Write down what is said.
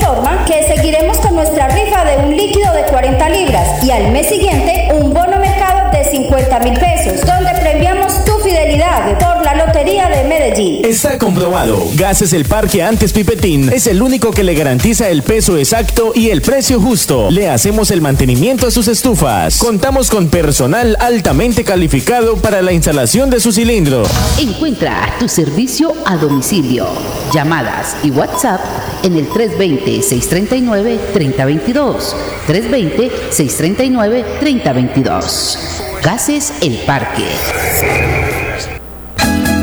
informa que seguiremos con nuestra rifa de un líquido de 40 libras y al mes siguiente un bono mercado de 50.000 pesos, donde premiamos tu fidelidad por la Lotería de Medellín. Está comprobado. Gases El Parque Antes Pipetín es el único que le garantiza el peso exacto y el precio justo. Le hacemos el mantenimiento a sus estufas. Contamos con personal altamente calificado para la instalación de su cilindro. Encuentra tu servicio a domicilio, llamadas y WhatsApp en el 320-639-3022. 320-639-3022. Gases El Parque.